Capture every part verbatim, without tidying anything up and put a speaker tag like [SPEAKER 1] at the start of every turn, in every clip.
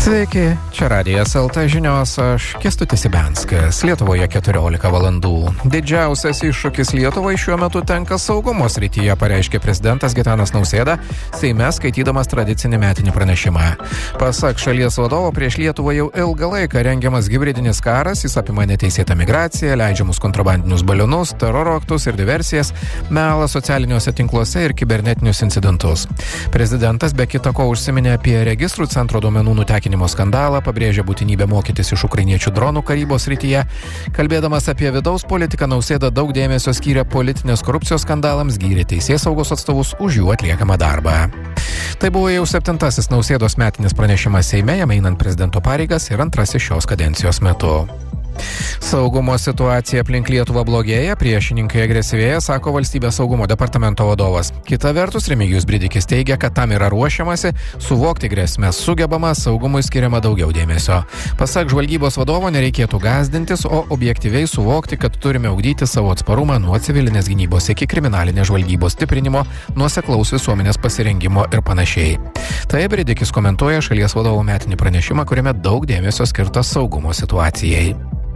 [SPEAKER 1] Sveiki, čia Radijas L T žinios, aš Kęstutis Ibenskas, Lietuvoje keturiolika valandų. Didžiausias iššūkis Lietuvai šiuo metu tenka saugumo srityje, pareiškė prezidentas Gitanas Nausėda, Seime skaitydamas tradicinį metinį pranešimą. Pasak šalies vadovo, prieš Lietuvą jau ilgą laiką rengiamas hibridinis karas, jis apima neteisėtą migraciją, leidžiamus kontrabandinius balionus, teroro aktus ir diversijas, melą socialiniuose tinkluose ir kibernetinius incidentus. Prezidentas be kita ko užsiminė apie registrų centro duomenų nutekinimą skandalą, pabrėžė būtinybę mokytis iš ukrainiečių dronų karybos srityje. Kalbėdamas apie vidaus politiką, Nausėda daug dėmesio skyrė politinės korupcijos skandalams, gyrė teisėsaugos atstovus už jų atliekamą darbą. Tai buvo jau septintasis Nausėdos metinis pranešimas Seime, jam einant prezidento pareigas ir antrasis šios kadencijos metu. Saugumo situacija aplink Lietuvą blogėja, priešininkai agresyvėja, sako Valstybės saugumo departamento vadovas. Kita vertus, Remigijus Bridikis teigia, kad tam yra ruošiamasi, suvokti grėsmės sugebama, saugumui skiriama daugiau dėmesio. Pasak žvalgybos vadovo, nereikėtų gąsdintis, o objektyviai suvokti, kad turime ugdyti savo atsparumą nuo civilinės gynybos iki kriminalinės žvalgybos stiprinimo, nuoseklaus visuomenės pasirengimo ir panašiai. Tai Bridikis komentuoja šalies vadovo metinį pranešimą, kuriame daug dėmesio skirta saugumo situacijai.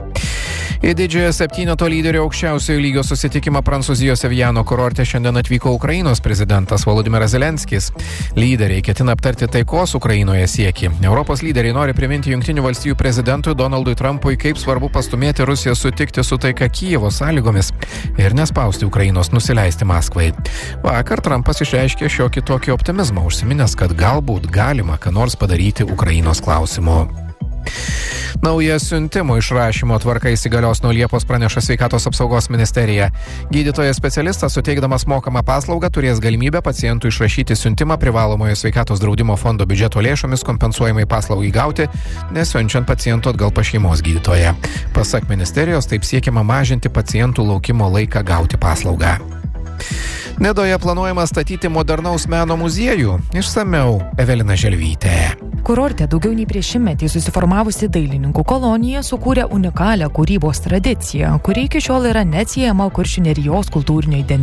[SPEAKER 1] Į didžiojo septyneto lyderių aukščiausiojo lygio susitikimą Prancūzijos Eviano kurorte šiandien atvyko Ukrainos prezidentas Volodymyras Zelenskis. Lyderiai ketina aptarti taikos Ukrainoje siekį. Europos lyderiai nori priminti Jungtinių valstijų prezidentui Donaldui Trumpui, kaip svarbu pastumėti Rusiją sutikti su taika Kijevo sąlygomis ir nespausti Ukrainos nusileisti Maskvai. Vakar Trumpas išreiškė šiokį tokį optimizmą, užsiminęs, kad galbūt galima ką nors padaryti Ukrainos klausimu. Nauja siuntimo išrašymo tvarka įsigalios nuo Liepos, praneša Sveikatos apsaugos ministerija. Gydytojas specialistas, suteikdamas mokamą paslaugą, turės galimybę pacientų išrašyti siuntimą privalomojo sveikatos draudimo fondo biudžeto lėšomis kompensuojamai paslaugai gauti, nesiunčiant pacientų atgal pas šeimos gydytoją. Pasak ministerijos, taip siekiama mažinti pacientų laukimo laiką gauti paslaugą. Nidoje planuojama statyti modernaus meno muziejų. Išsamiau Evelina Želvytė.
[SPEAKER 2] Kurorte daugiau nei prieš šimtmetį susiformavusi dailininkų kolonija sukūrė unikalią kūrybos tradiciją, kuri iki šiol yra neatsiejama Kuršių Nerijos kultūrinio identiteto